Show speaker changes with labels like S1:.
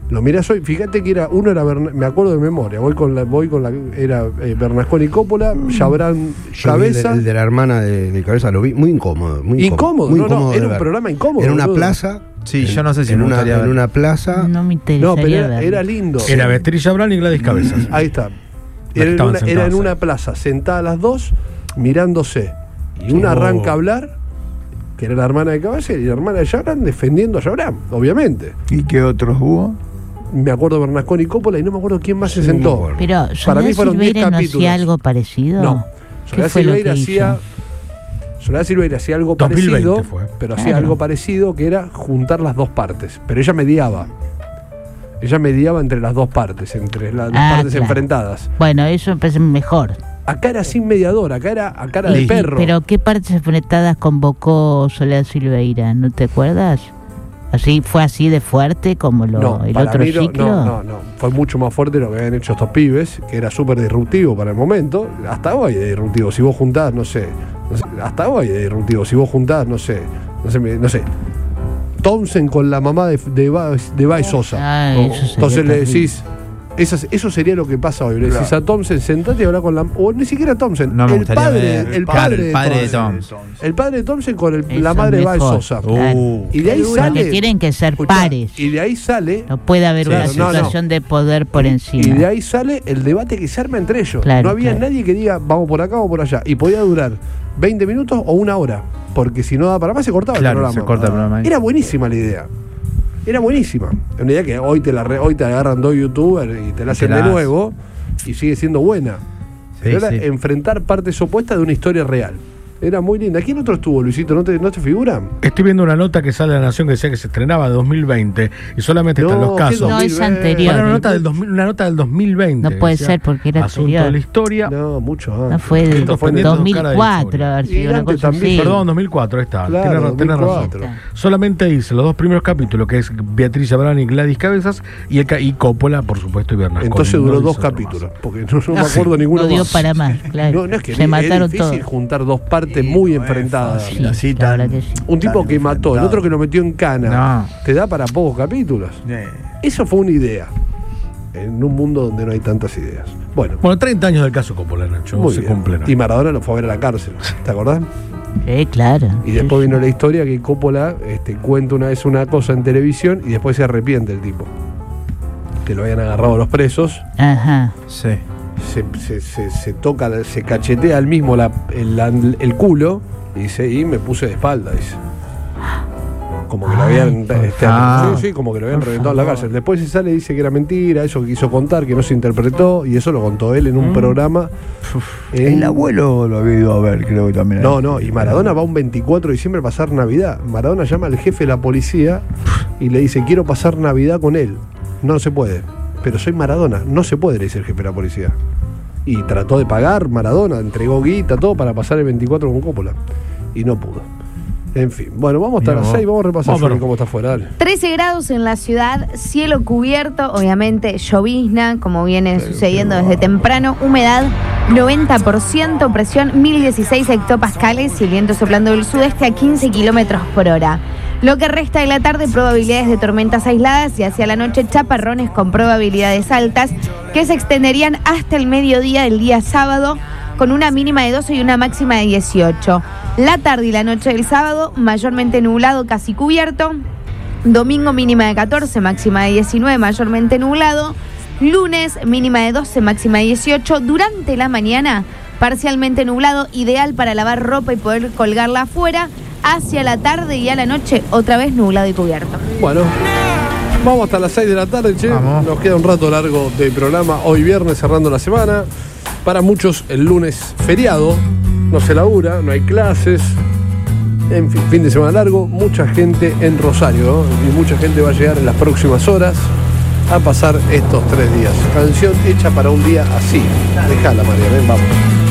S1: Lo mirás hoy, fíjate que uno era me acuerdo de memoria, era Bernasconi Coppola, Chabrán Cabeza.
S2: El de la hermana de Cabeza lo vi muy incómodo. Muy incómodo
S1: era un programa incómodo.
S2: Era una plaza.
S3: Sí, yo no sé si
S2: en una plaza.
S4: No me interesaría.
S1: No, pero era lindo.
S5: Era Beatriz Chabrán y Gladys Cabezas.
S1: Ahí está. Era en una plaza, sentadas las dos, mirándose. Y una arranca a hablar, que era la hermana de Cabeza, y la hermana de Chabrán defendiendo a Chabrán, obviamente.
S3: ¿Y qué otros hubo?
S1: Me acuerdo de Bernasconi Coppola y no me acuerdo quién más se sentó.
S4: Pero
S1: para mí fueron 10
S4: capítulos. ¿No hacía algo parecido?
S1: No. Soledad Silveira hacía algo parecido, pero hacía algo parecido que era juntar las dos partes. Pero ella mediaba. Ella mediaba entre las dos partes, entre las dos partes enfrentadas.
S4: Bueno, eso me parece mejor.
S1: Acá era sin mediador, acá era a cara de perro.
S4: Pero ¿qué partes enfrentadas convocó Soledad Silveira? ¿No te acuerdas? ¿Fue así de fuerte como el otro ciclo?
S1: No, fue mucho más fuerte lo que habían hecho estos pibes, que era súper disruptivo para el momento. Hasta hoy es disruptivo, si vos juntás, no sé. Hasta hoy es disruptivo, si vos juntás, no sé. Thompson con la mamá de Baez Sosa. Entonces le decís, eso sería lo que pasa hoy. Le decís a Thompson, sentate y habla con la... O ni siquiera Thompson, el padre de Thompson. El padre de Thompson con la madre de Baez Sosa. Y de ahí sale...
S4: Que tienen que ser pares.
S1: Y de ahí sale...
S4: No puede haber una situación de poder por encima.
S1: Y de ahí sale el debate que se arma entre ellos.
S4: Claro,
S1: no había nadie que diga, vamos por acá o por allá. Y podía durar 20 minutos o una hora. Porque si no da para más, se cortaba el programa.
S3: Se corta el programa ahí.
S1: Era buenísima la idea. Era buenísima. Una idea que hoy te agarran dos youtubers y te la hacen de nuevo y sigue siendo buena. Pero era enfrentar partes opuestas de una historia real. Era muy linda. ¿Quién otro estuvo, Luisito? ¿No te figura?
S5: Estoy viendo una nota que sale de La Nación que decía que se estrenaba de 2020 y solamente están los casos.
S4: No, es anterior.
S5: Una nota del 2020.
S4: No puede ser porque era
S5: asunto
S4: anterior.
S5: De la historia.
S1: No, mucho antes.
S4: No fue del 2004. A ver si una cosa así.
S5: Perdón, 2004, ahí está.
S1: Claro,
S5: tenés razón. Solamente dice los dos primeros capítulos, que es Beatriz Chabrán y Gladys Cabezas, y Coppola, por supuesto, y Bernasconi.
S1: Entonces duró 2 capítulos, porque no me acuerdo ninguno.
S4: No dio para más, claro.
S1: No, es que
S4: se mataron
S1: es difícil juntar dos partes muy enfrentadas.
S4: Sí, la verdad que sí.
S1: Un tipo que mató, el otro que lo metió en cana. Te da para pocos capítulos. Eso fue una idea. En un mundo donde no hay tantas ideas. Bueno,
S5: 30 años del caso Coppola, Nacho.
S1: Muy
S5: se
S1: bien.
S5: cumplen.
S1: Y Maradona lo fue a ver a la cárcel. ¿Te acordás?
S4: Claro.
S1: Y después vino la historia que Coppola cuenta una vez una cosa en televisión y después se arrepiente el tipo. Que lo habían agarrado los presos.
S4: Ajá.
S3: Sí.
S1: Se toca, se cachetea al mismo el culo y dice, y me puse de espalda, dice. Como que lo habían como que lo habían reventado en la cárcel. Después se sale y dice que era mentira, eso que quiso contar, que no se interpretó, y eso lo contó él en un programa.
S3: El abuelo lo había ido a ver, creo que también.
S1: No, y Maradona va un 24 de diciembre a pasar Navidad. Maradona llama al jefe de la policía y le dice, quiero pasar Navidad con él. No se puede. Pero soy Maradona, no se puede, le dice el jefe de la policía. Y trató de pagar Maradona, entregó guita, todo para pasar el 24 con Coppola. Y no pudo. En fin, bueno, vamos hasta las 6, vamos a repasar cómo está afuera. Dale.
S6: 13 grados en la ciudad, cielo cubierto, obviamente llovizna, como viene sucediendo desde temprano, humedad 90%, presión 1016 hectopascales y el viento soplando del sudeste a 15 kilómetros por hora. Lo que resta de la tarde, probabilidades de tormentas aisladas y hacia la noche chaparrones con probabilidades altas que se extenderían hasta el mediodía del día sábado con una mínima de 12 y una máxima de 18. La tarde y la noche del sábado, mayormente nublado, casi cubierto. Domingo mínima de 14, máxima de 19, mayormente nublado. Lunes mínima de 12, máxima de 18. Durante la mañana, parcialmente nublado, ideal para lavar ropa y poder colgarla afuera. Hacia la tarde y a la noche, otra vez nublado y cubierto.
S1: Bueno, vamos hasta las 6 de la tarde, che. Vamos. Nos queda un rato largo de programa. Hoy viernes, cerrando la semana. Para muchos, el lunes feriado. No se labura, no hay clases. En fin de semana largo. Mucha gente en Rosario, ¿no? Y mucha gente va a llegar en las próximas horas a pasar estos 3 días. Canción hecha para un día así. Dejala, María, ven, vamos.